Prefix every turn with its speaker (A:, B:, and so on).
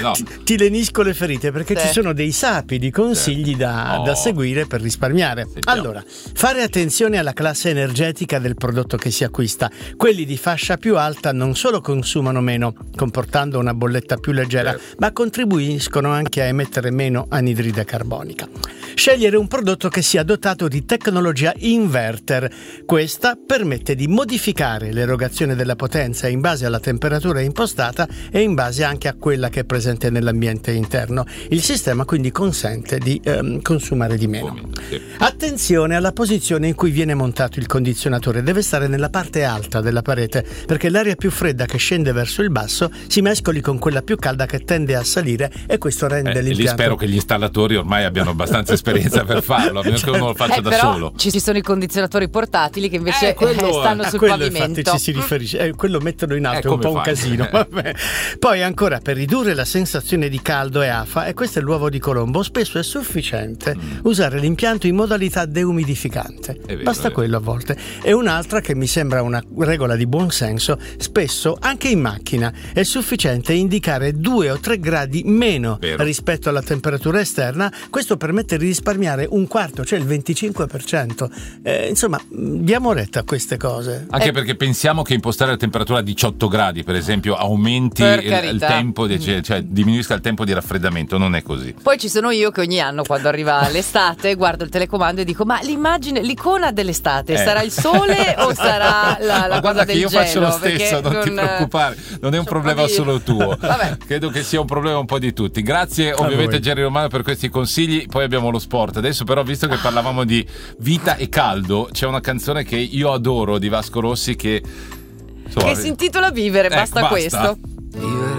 A: no.
B: Ti lenisco le ferite perché
C: Sì.
B: ci sono dei sapidi consigli da seguire per risparmiare. Allora, fare attenzione alla classe energetica del prodotto che si acquista. Quelli di fascia più alta non solo consumano meno, comportando una bolletta più leggera, ma contribuiscono anche a emettere meno anidride carbonica. Scegliere un prodotto che sia dotato di tecnologia inverter. Questa permette di modificare l'erogazione della potenza in base alla temperatura impostata e in base anche a quella che è presente nell'ambiente interno. Il sistema quindi consente di consumare di meno. Attenzione alla posizione in cui viene montato il condizionatore. Deve stare nella parte alta della parete, perché l'aria più fredda che scende verso il basso si mescoli con quella più calda che tende a salire, e questo rende l'impianto.
A: Lì spero che gli installatori ormai abbiano abbastanza esperienza per farlo, a meno che uno lo faccia da
C: però
A: solo.
C: Ci sono i condizionatori portatili che invece
A: quello-
C: stanno sul
B: quello
C: pavimento.
B: infatti ci si riferisce, quello metterlo in alto è un
A: come
B: po' un
A: fai?
B: casino. Vabbè. Poi ancora, per ridurre la sensazione di caldo e afa, e questo è l'uovo di Colombo, spesso è sufficiente usare l'impianto in modalità deumidificante.
A: vero,
B: Basta
A: è vero.
B: quello a volte. E un'altra che mi sembra una regola di buon senso: spesso anche in macchina è sufficiente indicare 2 o 3 gradi meno
A: Vero.
B: rispetto alla temperatura esterna. Questo permette di risparmiare un quarto, cioè il 25%. Insomma, diamo retta a queste cose.
A: Anche perché pensiamo che impostare la temperatura a 18 gradi, per esempio, aumenti
C: Per
A: il
C: carità.
A: tempo, cioè diminuisca il tempo di raffreddamento. Non è così.
C: Poi ci sono io che ogni anno, quando arriva l'estate, guardo il telecomando e dico: ma l'icona dell'estate sarà il sole o sarà la
A: Ma
C: cosa
A: guarda
C: del
A: che io faccio
C: gelo?
A: lo stesso,
C: Perché
A: non ti preoccupare, non è un problema solo tuo.
C: Vabbè.
A: Credo che sia un problema un po' di tutti. Grazie ovviamente
B: voi.
A: Jerry Romano per questi consigli. Poi abbiamo lo sport. Adesso però, visto che parlavamo di vita e caldo, c'è una canzone che io adoro di Vasco Rossi che
C: Che si intitola Vivere, basta
A: basta.
C: questo.
D: Vivere